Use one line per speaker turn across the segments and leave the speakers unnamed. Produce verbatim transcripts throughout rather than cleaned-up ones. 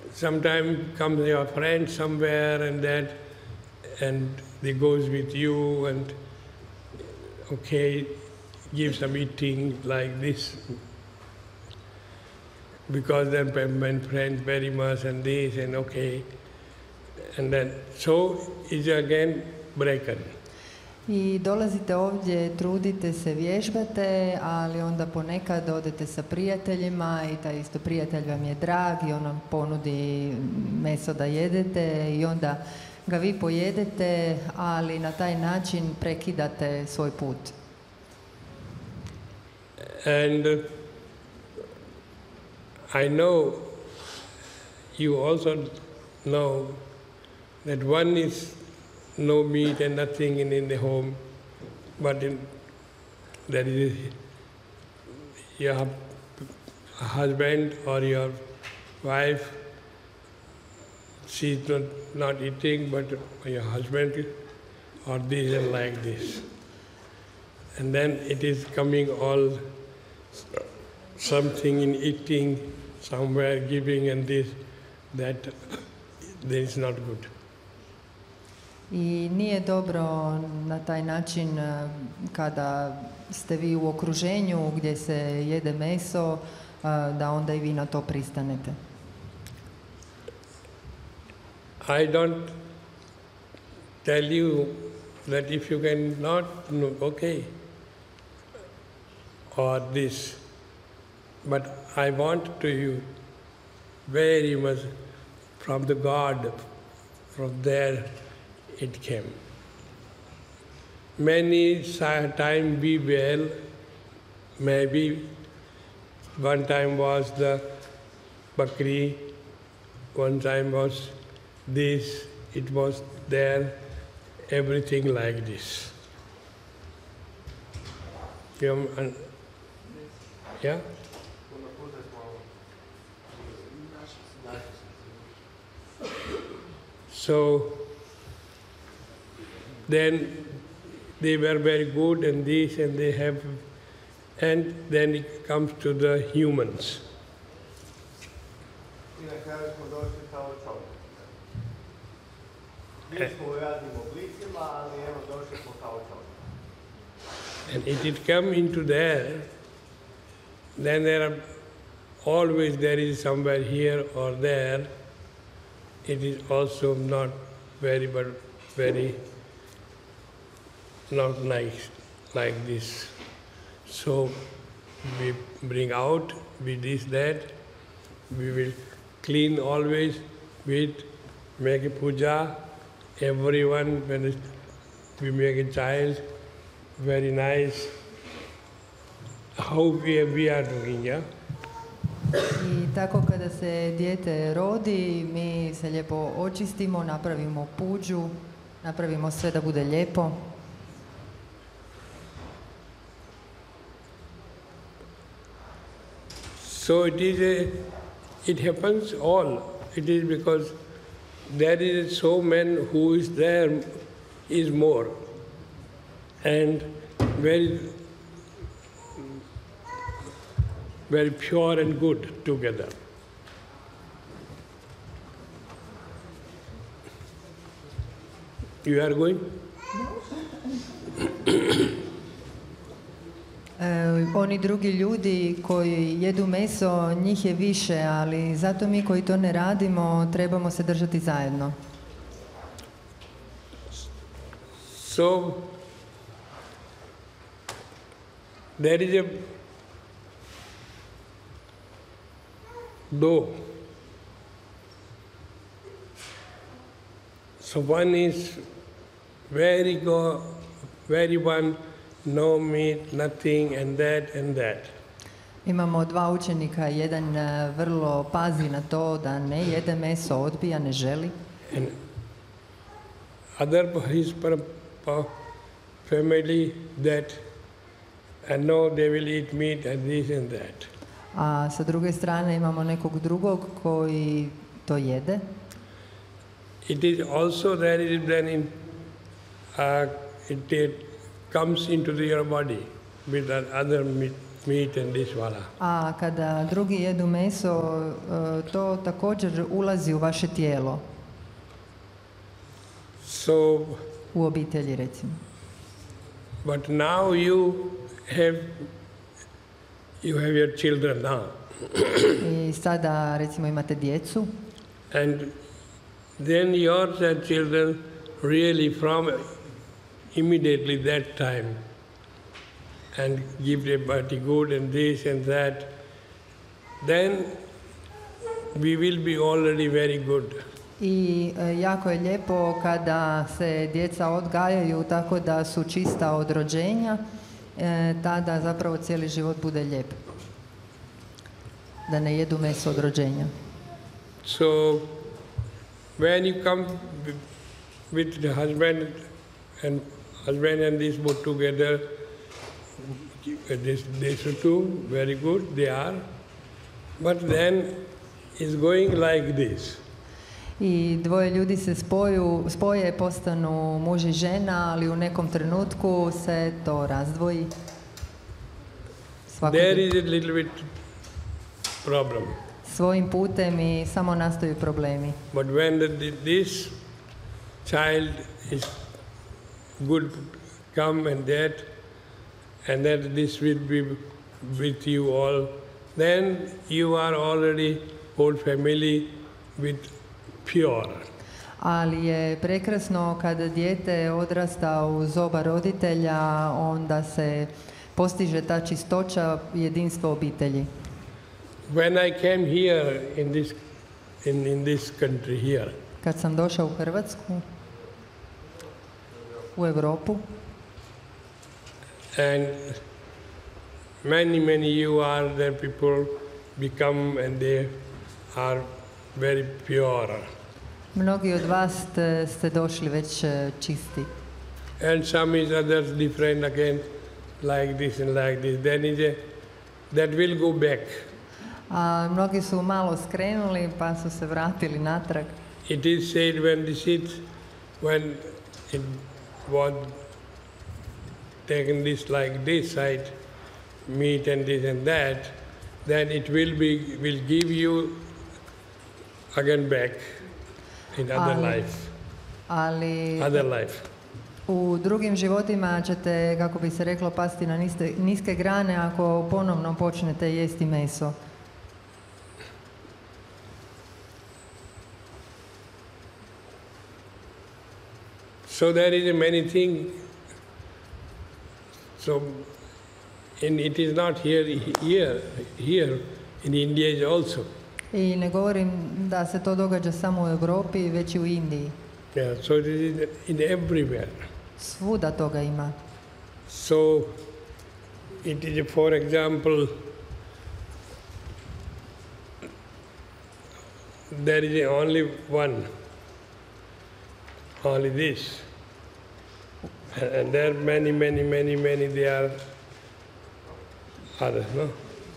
sometimes comes your friend somewhere and that, and they goes with you and okay, give some eating like this. Because then my friend very much and this and okay, and then so is again broken.
I dolazite ovdje, trudite se, vježbate, ali onda ponekad odete sa prijateljima i taj isto prijatelj vam je drag i on vam ponudi meso da jedete i onda ga vi pojedete, ali na taj način prekidate svoj put.
And I know you also know that one is no meat and nothing in, in the home, but in, there is your husband or your wife, she's not, not eating, but your husband or this and like this. And then it is coming all something in eating, somewhere giving and this, that that is not good.
I nije dobro na taj način kada ste vi u okruženju gdje se jede meso, da onda i vi na to pristanete.
I don't tell you that if you can not, no, okay, or this, but I want to you very much from the God, from there it came. Many time we well, maybe one time was the Bakri, one time was this, it was there, everything like this. You, yeah? So then they were very good and this and they have, and then it comes to the humans. And if it come into there, then there are always there is somewhere here or there. It is also not very, but very not nice like this. So we bring out, we this, that, we will clean always with, make a puja, everyone, when we make a child, very nice, how we, we are doing, yeah?
I tako kada se dijete rodi, mi se lijepo očistimo, napravimo puđu, napravimo sve da bude lijepo.
So it is a, it happens all. It is because there is so many who is there is more. And very, very pure and good together. You are going?
E, oni drugi ljudi koji jedu meso, njih je više, ali zato mi koji to ne radimo, trebamo se držati zajedno.
So, there is a dough. So one is very go, very one, no meat, nothing, and that and that.
Imamo dva učenika, jedan vrlo pazi na to da ne jede meso, odbija, ne želi.
And other his family that, and no, they will eat meat and this and that.
A sa druge strane imamo nekog drugog koji to jede.
It is also there is then in uh, it, it comes into the, your body with other meat meat and this wala.
A kada drugi jedu meso, e, to također ulazi u vaše tijelo,
So,
u obitelji recimo.
but now you have you have your children now,
I sada recimo imate djecu
and then your children really from immediately that time and give them body good and this and that, then we will be already very good.
i e, jako je lijepo kada se djeca odgajaju tako da su čista od rođenja, e, tada zapravo cijeli život bude lijep. Da ne jedu meso od rođenja.
So when you come with the husband and husband and this both together, this this two very good they are, but then it's going like this.
I dvoje ljudi se spoju, spoje, postanu muž i žena, ali u nekom trenutku se to razdvoji. Svako
There
ide
is a little bit problem.
svojim putem i samo nastaju problemi.
But when the, this child is good, come and that, and that this will be with you all, then you are already whole family with pure.
Ali je prekrasno kada dijete odrasta uz oba roditelja, onda se postiže ta čistoća, jedinstvo obitelji.
When I came here in this in, in this country here,
Kad sam došao u Hrvatsku, u Europu,
and many many you are there people become and they are very pure,
mnogi od vas ste, ste došli već e, čisti.
and some is others different again, like this and like this. Then is a that will go back.
A mnogi su malo skrenuli pa su se vratili natrag.
It is said when this is when it was taken this like this side, meat and this and that, then it will be will give you again back in other
Ali-
life,
Ali
other life.
u drugim životima ćete, kako bi se reklo, pasti na niske, niske grane ako ponovno počnete jesti meso.
So there is a many things. So, and it is not here, here, here in India is also.
I ne govorim da se to događa samo u Europi, već i u Indiji.
Yeah, so it is in everywhere.
Svuda toga ima.
So it is, for example, there is only one, only this. And there are many, many, many, many, they are others, no?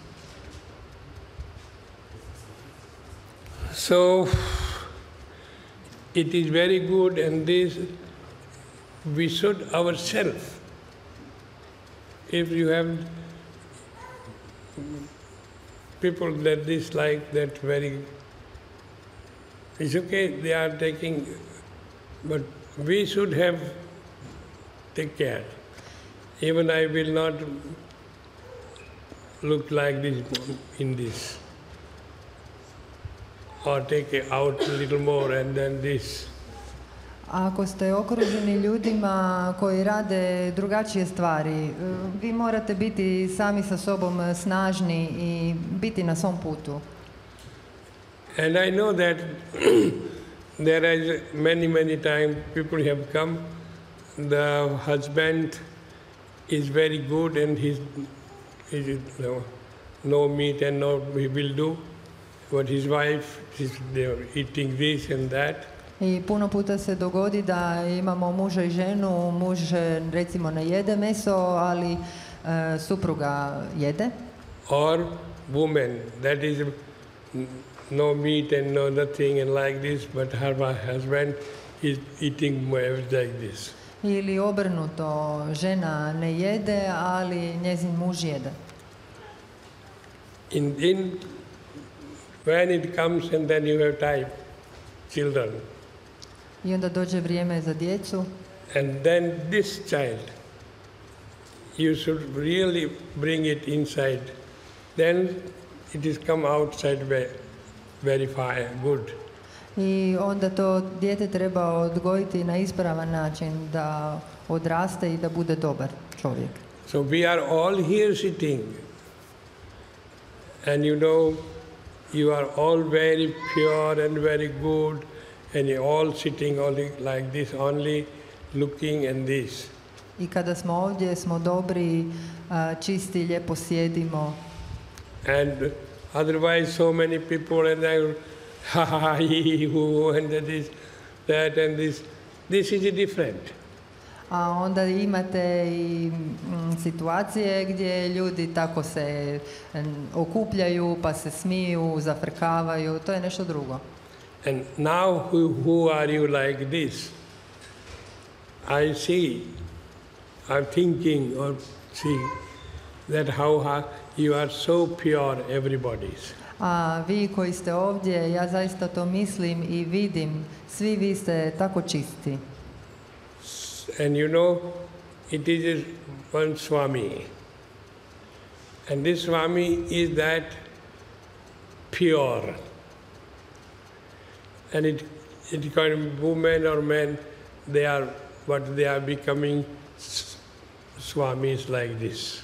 So it is very good, and this we should ourselves. If you have people that dislike that very, it's okay, they are taking, but we should have take care. Even I will not look like this in this, or take it out a little more and then this.
Ako ste okruženi ljudima koji rade drugačije stvari, e, vi morate biti sami sa sobom snažni i biti na svom putu.
And I know that there is many, many times people have come, the husband is very good and he's, he's no, no meat and no he will do, but his wife is they're eating this and that.
I puno puta se dogodi da imamo muža i ženu, muž e, recimo ne jede meso, ali e, supruga jede.
Or woman, that is no meat and no nothing and like this, but her husband is eating more like this.
Ili obrnuto, žena ne jede, ali njezin muž jede.
In, in when it comes and then you have time, children,
I onda dođe vrijeme za djecu
and then this child, you should really bring it inside. Then it is come outside very, very fine, good.
i onda to dijete treba odgojiti na ispravan način da odraste i da bude dobar čovjek.
So we are all here sitting, and you know, you are all very pure and very good, and you're all sitting only like this, only looking and this.
I kada smo ovdje smo dobri, a, čisti, lijepo sjedimo.
And otherwise so many people and I, ha ha ha, he, who, and this, that and this. This is different.
A onda imate i mm, situacije gdje ljudi tako se mm, okupljaju, pa se smiju, zafrkavaju, to je nešto drugo.
And now who, who are you like this? I see, I'm thinking or see that how ha- you are so pure, everybody's.
A vi koji ste ovdje, ja zaista to mislim i vidim, svi vi ste tako čisti.
And you know, it is one Swami. And this Swami is that pure. And it, it kind of women or men, they are, but they are becoming s- Swamis like this.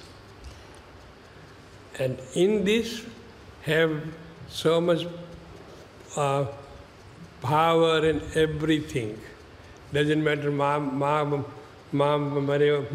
And in this have so much uh, power and everything. Doesn't matter mom, mom, mom,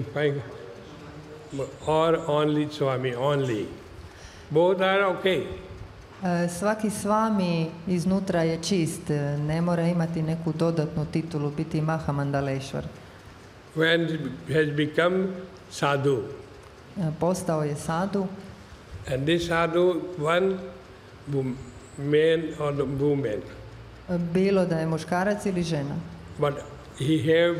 or only Swami, only. Both are okay.
E, Svaki svami iznutra je čist, ne mora imati neku dodatnu titulu, biti Mahamandaleshvar.
When it has become sadhu,
E, Postao je sadhu,
and this sadhu, one wom- man or the woman,
e, bilo da je muškarac ili žena.
but he have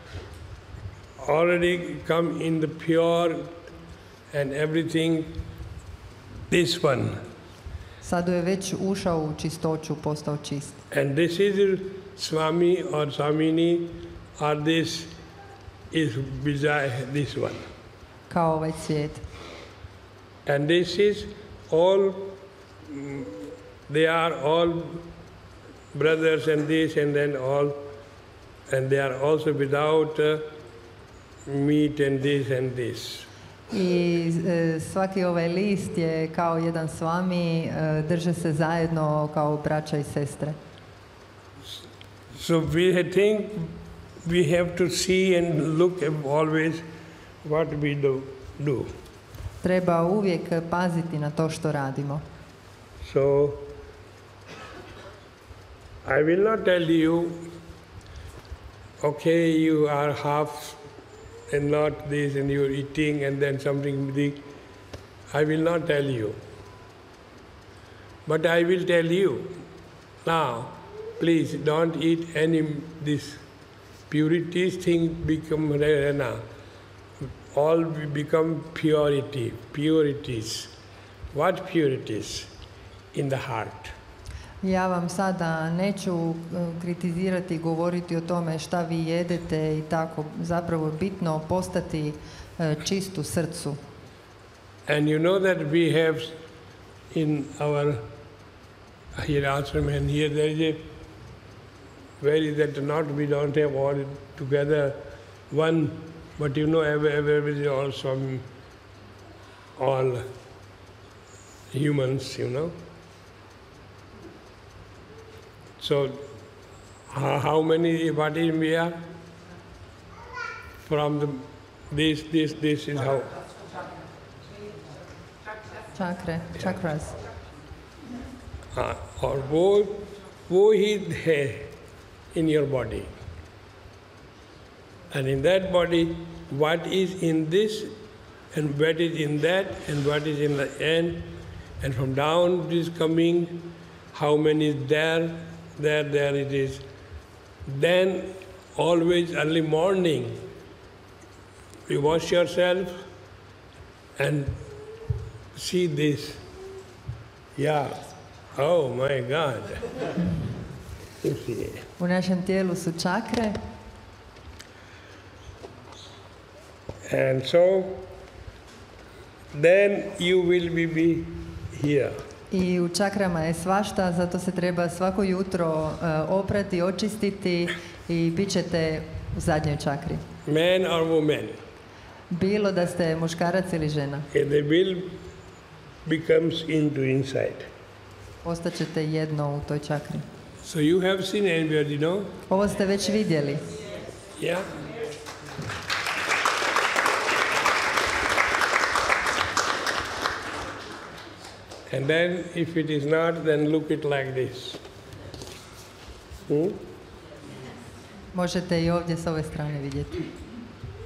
already come in the pure and everything, this one.
Sadhu je već ušao u čistoću, postao čist.
And this is Swami or Swamini, or this is Vijay, this one.
Kao ovaj svijet.
And this is all, mm, they are all brothers and this and then all, and they are also without uh, meat and this and this.
I e, svaki ovaj list je kao jedan svami, e, drže se zajedno kao braća i sestre.
So we think we have to see and look at always what we do. do.
Treba uvijek paziti na to što radimo.
So I will not tell you, okay, you are half and not this and you're eating and then something big. I will not tell you. But I will tell you, now, please don't eat any this purities thing become rena. All will become purity, purities. What purities? In the heart.
Ja vam sada neću e, kritizirati i govoriti o tome šta vi jedete i tako. Zapravo je bitno postati e, čist u srcu.
And you know that we have in our here ashram and here there is a very that not we don't have all together one, but you know every every is also all humans, you know. So how, how many what is we are? From the this this this is how.
Čakre, čakras.
हाँ, और वो वो ही है in your body. And in that body, what is in this and what is in that and what is in the end, and from down it is coming, how many is there, there, there it is. Then always early morning, you wash yourself and see this, Yeah. Oh my God. You see.
U našem tijelu su čakre
And so then you will be, be here.
i u čakrama je svašta, zato se treba svako jutro uh, oprati, očistiti i bit ćete u zadnjoj čakri.
Man or woman.
Bilo da ste muškarac ili žena,
Okay, the will becomes into inside.
ostaćete jedno u toj čakri.
So you have seen anybody, no?
Ovo ste već vidjeli.
Yeah. And then if it is not, then look it like this. Hmm?
Možete i ovdje s ove strane vidjeti.